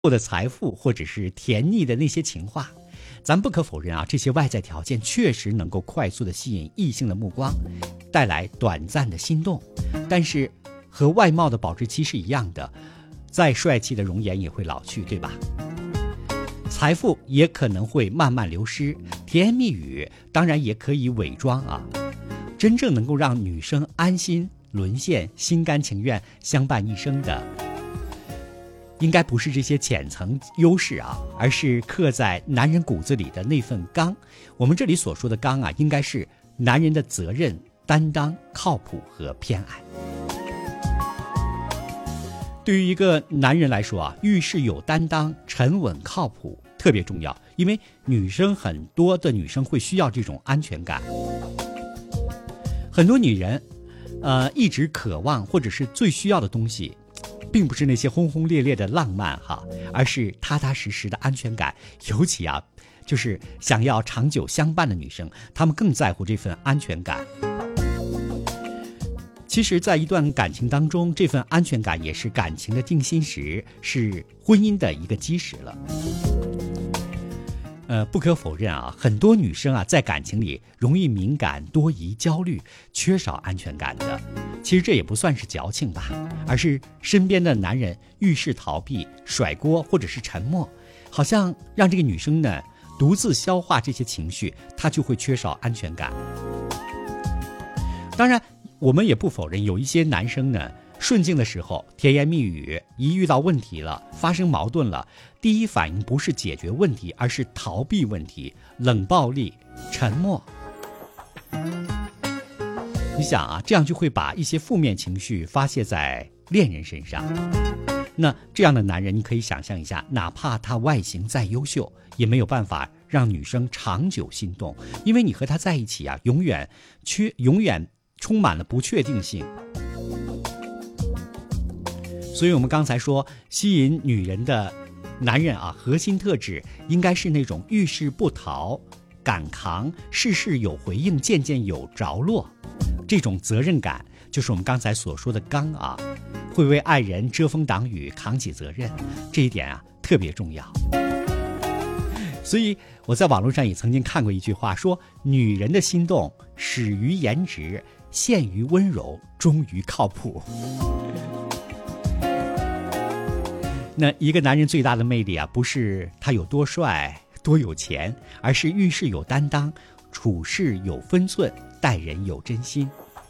的财富或者是甜腻的那些情话。咱不可否认啊，这些外在条件确实能够快速的吸引异性的目光，带来短暂的心动。但是和外貌的保质期是一样的，再帅气的容颜也会老去，对吧？财富也可能会慢慢流失，甜言蜜语当然也可以伪装啊。真正能够让女生安心沦陷、心甘情愿相伴一生的，应该不是这些浅层优势啊，而是刻在男人骨子里的那份刚。我们这里所说的刚啊，应该是男人的责任、担当、靠谱和偏爱。对于一个男人来说啊，遇事有担当、沉稳靠谱特别重要，因为很多的女生会需要这种安全感。很多女人一直渴望或者是最需要的东西，并不是那些轰轰烈烈的浪漫哈，而是踏踏实实的安全感。尤其啊，就是想要长久相伴的女生，她们更在乎这份安全感。其实在一段感情当中，这份安全感也是感情的定心石，是婚姻的一个基石了。不可否认啊，很多女生啊在感情里容易敏感、多疑、焦虑，缺少安全感的。其实这也不算是矫情吧，而是身边的男人遇事逃避、甩锅或者是沉默，好像让这个女生呢独自消化这些情绪，她就会缺少安全感。当然我们也不否认有一些男生呢，顺境的时候甜言蜜语，一遇到问题了，发生矛盾了，第一反应不是解决问题，而是逃避问题，冷暴力、沉默。你想啊，这样就会把一些负面情绪发泄在恋人身上。那这样的男人，你可以想象一下，哪怕他外形再优秀，也没有办法让女生长久心动，因为你和他在一起啊，永远充满了不确定性。所以我们刚才说，吸引女人的男人啊，核心特质应该是那种遇事不逃、敢扛、事事有回应、件件有着落，这种责任感就是我们刚才所说的刚啊，会为爱人遮风挡雨、扛起责任，这一点啊特别重要。所以我在网络上也曾经看过一句话，说女人的心动始于颜值，陷于温柔，终于靠谱。那一个男人最大的魅力啊，不是他有多帅多有钱，而是遇事有担当，处事有分寸，待人有真心。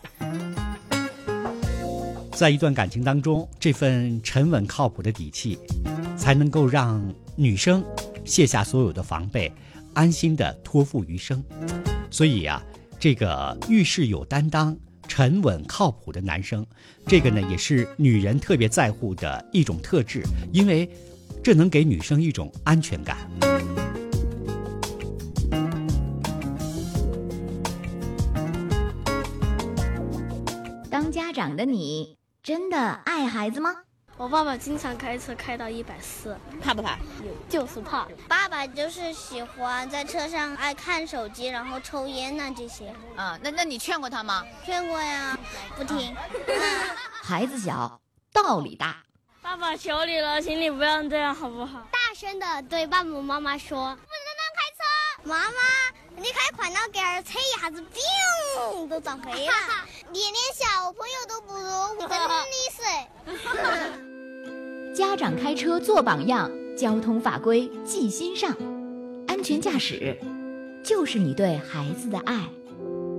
在一段感情当中，这份沉稳靠谱的底气，才能够让女生卸下所有的防备，安心的托付余生。所以啊，这个遇事有担当、沉稳靠谱的男生，这个呢也是女人特别在乎的一种特质，因为这能给女生一种安全感。 当家长的你真的爱孩子吗？ 我爸爸经常开车开到140， 怕不怕？ 就是怕。 爸爸就是喜欢在车上爱看手机，然后抽烟呐这些。 那你劝过他吗？ 劝过呀，不听。 孩子小，道理大。 爸爸求你了，请你不要这样好不好？ 大声的对爸爸妈妈说，不能乱开车。妈妈，你开快点给儿车一下子砰都撞飞了。你连小朋友都不如，真的是。 家长开车做榜样，交通法规记心上，安全驾驶就是你对孩子的爱。